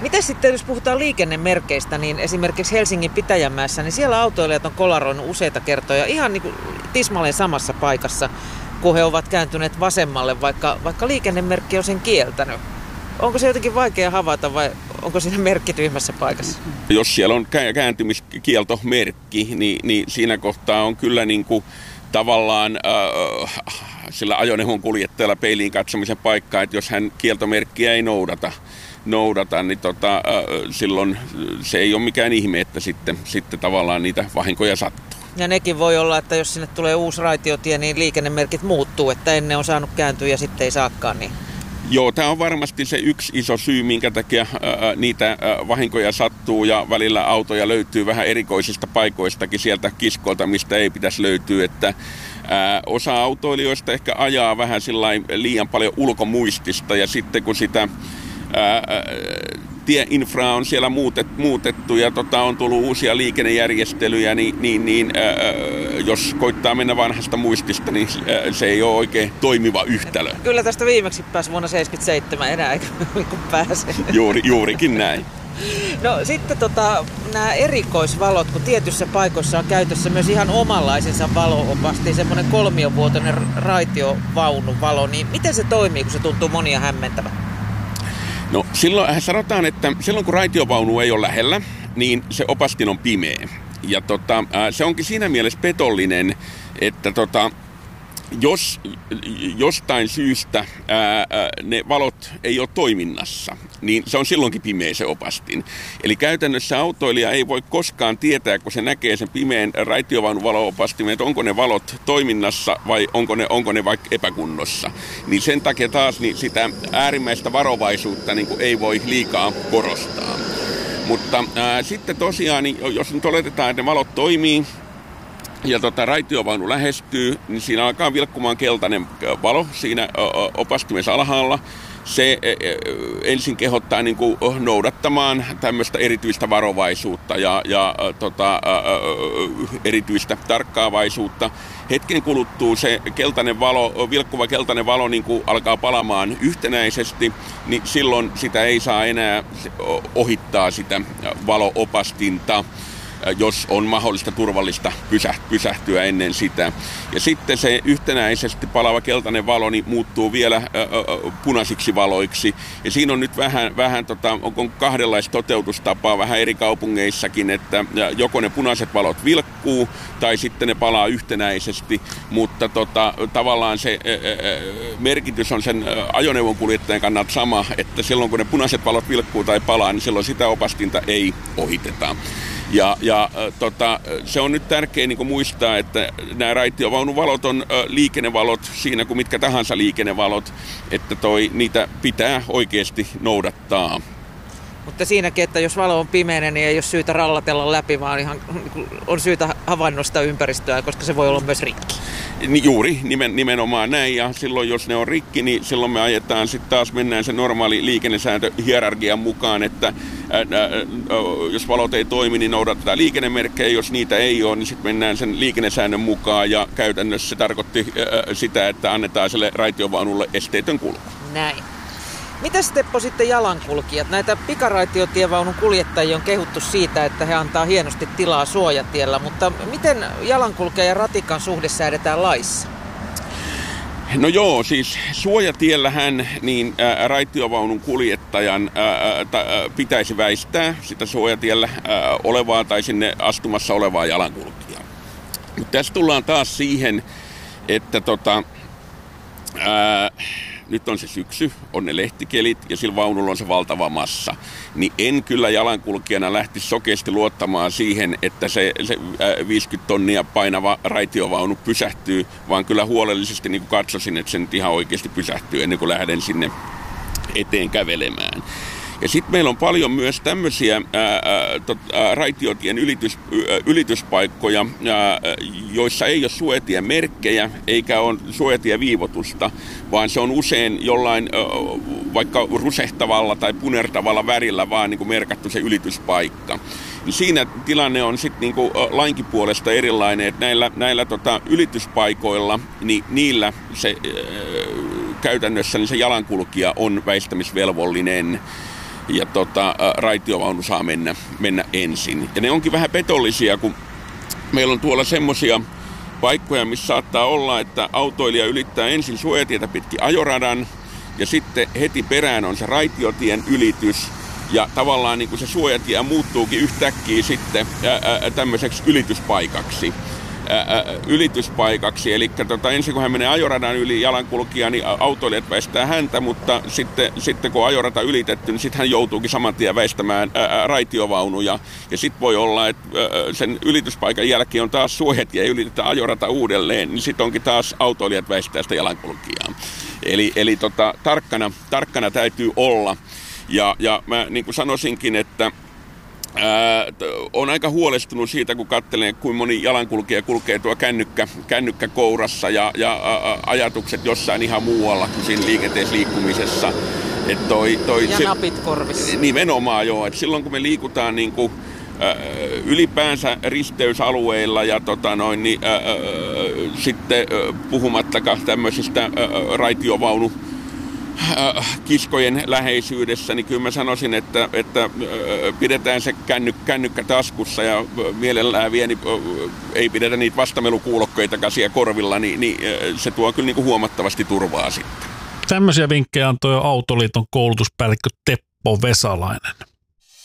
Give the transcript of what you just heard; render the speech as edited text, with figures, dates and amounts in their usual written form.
Miten sitten, jos puhutaan liikennemerkeistä, niin esimerkiksi Helsingin Pitäjänmäessä, niin siellä autoilijat on kolaroinut useita kertoja ihan niin kuin tismalleen samassa paikassa, kun he ovat kääntyneet vasemmalle, vaikka liikennemerkki on sen kieltänyt. Onko se jotenkin vaikea havaita vai onko siinä merkki tyhmässä paikassa? Jos siellä on kääntymiskieltomerkki, niin siinä kohtaa on kyllä niin kuin tavallaan sillä ajoneuvon kuljettajalla peiliin katsomisen paikkaa, että jos hän kieltomerkkiä ei noudata, niin silloin se ei ole mikään ihme, että sitten tavallaan niitä vahinkoja sattuu. Ja nekin voi olla, että jos sinne tulee uusi raitiotie, niin liikennemerkit muuttuu, että ennen on saanut kääntyä ja sitten ei saakaan. Niin. Joo, tämä on varmasti se yksi iso syy, minkä takia niitä vahinkoja sattuu ja välillä autoja löytyy vähän erikoisista paikoistakin sieltä kiskoilta, mistä ei pitäisi löytyä, että osa autoilijoista ehkä ajaa vähän liian paljon ulkomuistista ja sitten kun sitä tieinfraa on siellä muutettu ja on tullut uusia liikennejärjestelyjä, niin jos koittaa mennä vanhasta muistista, niin se ei ole oikein toimiva yhtälö. Kyllä tästä viimeksi pääsi vuonna 1977 enää, eikö pääse? Juurikin näin. No sitten nämä erikoisvalot, kun tietyissä paikoissa on käytössä myös ihan omanlaisensa valo-opasti, semmoinen 3-vuotoinen raitiovaunuvalo, niin miten se toimii, kun se tuntuu monia hämmentävän? No silloin sanotaan, että silloin kun raitiovaunu ei ole lähellä, niin se opastin on pimeä. Ja se onkin siinä mielessä petollinen, että jos jostain syystä ne valot ei ole toiminnassa, niin se on silloinkin pimeä se opastin. Eli käytännössä autoilija ei voi koskaan tietää, kun se näkee sen pimeän raitiovaunun valo-opastimen, että onko ne valot toiminnassa vai onko ne vaikka epäkunnossa. Niin sen takia taas niin sitä äärimmäistä varovaisuutta niin kuin ei voi liikaa korostaa. Mutta sitten tosiaan, niin jos nyt oletetaan, että ne valot toimii, ja raitiovaunu lähestyy, niin siinä alkaa vilkkumaan keltainen valo siinä opastimessa alhaalla. Se ensin kehottaa niin kuin noudattamaan tämmöistä erityistä varovaisuutta ja erityistä tarkkaavaisuutta. Hetken kuluttua se vilkkuva keltainen valo niin kuin alkaa palamaan yhtenäisesti, niin silloin sitä ei saa enää ohittaa sitä valo-opastinta, jos on mahdollista turvallista pysähtyä ennen sitä. Ja sitten se yhtenäisesti palava keltainen valo niin muuttuu vielä punaisiksi valoiksi. Ja siinä on nyt vähän on kahdenlaista toteutustapaa vähän eri kaupungeissakin, että joko ne punaiset valot vilkkuu tai sitten ne palaa yhtenäisesti, mutta tavallaan se merkitys on sen ajoneuvon kuljettajan kannalta sama, että silloin kun ne punaiset valot vilkkuu tai palaa, niin silloin sitä opastinta ei ohiteta. Ja se on nyt tärkeää niin kuin muistaa, että nämä raitiovaunuvalot on liikennevalot siinä kuin mitkä tahansa liikennevalot, että niitä pitää oikeasti noudattaa. Mutta siinäkin, että jos valo on pimeinen, niin ei ole syytä rallatella läpi, vaan ihan on syytä havainnostaa ympäristöä, koska se voi olla myös rikki. Juuri, nimenomaan näin. Ja silloin, jos ne on rikki, niin silloin me ajetaan sitten taas mennään sen normaali liikennesääntö-hierarkian mukaan, että jos valot ei toimi, niin noudatetaan liikennemerkkejä. Jos niitä ei ole, niin sitten mennään sen liikennesäännön mukaan. Ja käytännössä se tarkoitti sitä, että annetaan sille raitiovaunulle esteetön kulku. Näin. Mitäs Teppo sitten jalankulkijat? Näitä pikaraitiotievaunun kuljettajia on kehuttu siitä, että he antaa hienosti tilaa suojatiellä, mutta miten jalankulkijan ja ratikan suhde säädetään laissa? No joo, siis suojatiellähän niin raitiovaunun kuljettajan pitäisi väistää sitä suojatiellä olevaa tai sinne astumassa olevaa jalankulkijaa. Mutta tässä tullaan taas siihen, että nyt on se syksy, on ne lehtikelit ja sillä vaunulla on se valtava massa. Niin en kyllä jalankulkijana lähtisi sokeasti luottamaan siihen, että se 50 tonnia painava raitiovaunu pysähtyy, vaan kyllä huolellisesti niin katsoisin, että se nyt ihan oikeasti pysähtyy ennen kuin lähden sinne eteen kävelemään. Ja sitten meillä on paljon myös tämmöisiä raitiotien ylityspaikkoja, joissa ei ole suojatien merkkejä eikä ole suojatieviivotusta, vaan se on usein jollain vaikka rusehtavalla tai punertavalla värillä vaan niin kuin merkattu se ylityspaikka. Siinä tilanne on sitten niin kuin lainkin puolesta erilainen, että näillä ylityspaikoilla, niin niillä se käytännössä niin se jalankulkija on väistämisvelvollinen. raitiovaunu saa mennä ensin. Ja ne onkin vähän petollisia, kun meillä on tuolla semmoisia paikkoja, missä saattaa olla, että autoilija ylittää ensin suojatietä pitkin ajoradan ja sitten heti perään on se raitiotien ylitys. Ja tavallaan niin kuin se suojatie muuttuukin yhtäkkiä sitten tämmöiseksi ylityspaikaksi. Eli ensin kun hän menee ajoradan yli jalankulkija, niin autoilijat väistää häntä, mutta sitten kun ajorata ylitetty, niin sitten hän joutuukin saman tien väistämään raitiovaunuja. Ja sitten voi olla, että sen ylityspaikan jälkeen on taas suojatie ja ylitetään ajorata uudelleen, niin sitten onkin taas autoilijat väistää sitä jalankulkijaa. Eli tarkkana täytyy olla. Ja mä niin kuin sanoisinkin, että on aika huolestunut siitä, kun katselen, kuinka moni jalankulkija kulkee tuo kännykkä kourassa ja ajatukset jossain ihan muualla kuin siinä liikenteessä liikkumisessa. Ja napit korvissa. Nimenomaan joo. Et silloin kun me liikutaan niin kuin, ylipäänsä risteysalueilla ja sitten puhumattakaan tämmöisistä raitiovaunu kiskojen läheisyydessä, niin kyllä mä sanoisin, että pidetään se kännykkä taskussa ja mielellään ei pidetä niitä vastamelukuulokkeitakaan siellä korvilla, niin se tuo kyllä niin kuin huomattavasti turvaa sitten. Tämmöisiä vinkkejä antoi jo Autoliiton koulutuspäällikkö Teppo Vesalainen.